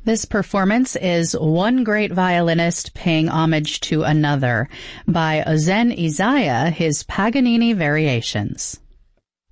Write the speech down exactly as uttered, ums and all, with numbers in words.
This performance is One Great Violinist Paying Homage to Another by Ozen Isaiah, his Paganini Variations.